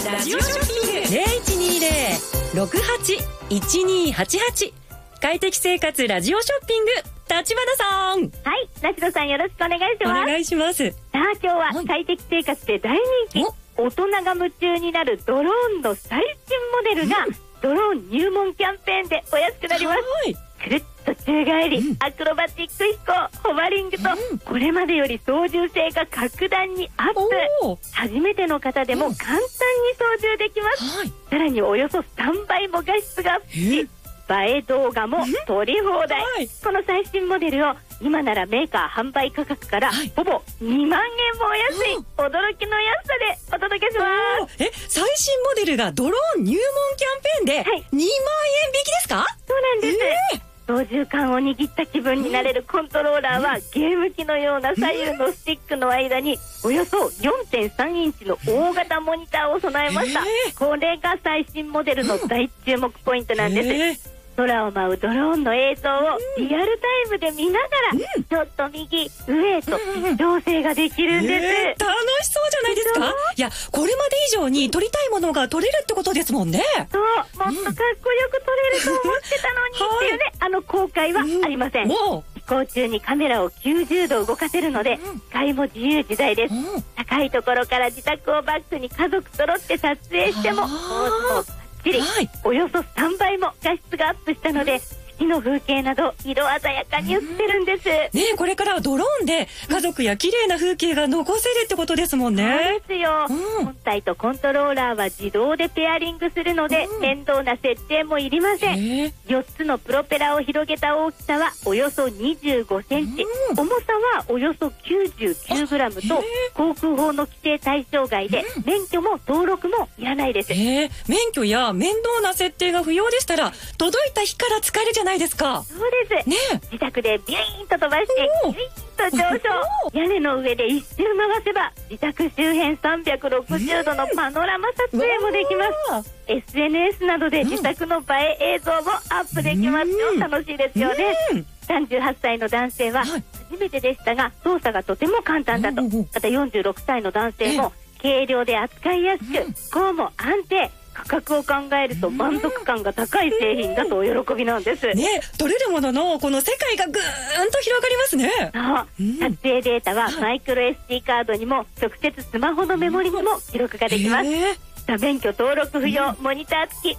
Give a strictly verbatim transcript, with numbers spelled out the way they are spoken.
ラジオショッピング ゼロいちにゼロ ろくはち いちにはちはち。快適生活ラジオショッピング、立花さん。 はい、梨野さんよろしくお願いします。 お願いします。 さあ今日は快適生活で大人気、大人が夢中になるドローンの最新モデルが、うん、ドローン入門キャンペーンでお安くなります。くるっと宙返り、うん、アクロバティック飛行、ホバリングと、うん、これまでより操縦性が格段にアップ。初めての方でも簡単に操縦できます、うん、さらにおよそさんばいも画質がアップし、映え動画も撮り放題、はい、この最新モデルを今ならメーカー販売価格から、はい、ほぼにまんえんもお安い、うん、驚きの安さでお届けします。 え、最新モデルがドローン入門キャンペーンでにまんえん引きですか？ そうなんです、えー操縦桿を握った気分になれるコントローラーは、ゲーム機のような左右のスティックの間におよそ よんてんさんインチの大型モニターを備えました。これが最新モデルの大注目ポイントなんです。空を舞うドローンの映像をリアルタイムで見ながら、ちょっと右上へと調整ができるんです、 えー、楽しそうじゃないですか。いや、これまで以上に撮りたいものが撮れるってことですもんね。 そう、もっとかっこよく撮れると思ってたのにっていうね、はい、あの後悔はありません、うん、飛行中にカメラをきゅうじゅうど動かせるので、うん、視界も自由自在です、うん、高いところから自宅をバックに家族揃って撮影してもポーズもはい、およそさんばいも画質がアップしたので、四季の風景など色鮮やかに映ってるんです、ね、 これからはドローンで家族や綺麗な風景が残せるってことですもんね。 そうですよ、うん、本体とコントローラーは自動でペアリングするので、うん、面倒な設定もいりません、えー、よっつのプロペラを広げた大きさはおよそにじゅうごセンチ、うん、重さはおよそきゅうじゅうきゅうグラムと、えー、航空法の規定対象外で、うん、免許も登録もいらないです、 えー、免許や面倒な設定が不要でしたら届いた日から使えるじゃないですか。 そうです、ね、自宅でビューンと飛ばしてビューンと上昇屋根の上で一周回せば自宅周辺さんびゃくろくじゅうどのパノラマ撮影もできます。 エスエヌエス などで自宅の映え映像もアップできますよ。楽しいですよね。さんじゅうはっさいの男性は初めてでしたが操作がとても簡単だと、またよんじゅうろくさいの男性も軽量で扱いやすく飛行も安定、価格を考えると満足感が高い製品だとお喜びなんですね。取れるもののこの世界がぐーんと広がりますね。 そう、うん、撮影データはマイクロ エスディー カードにも直接スマホのメモリにも記録ができます。免許登録不要、モニター付き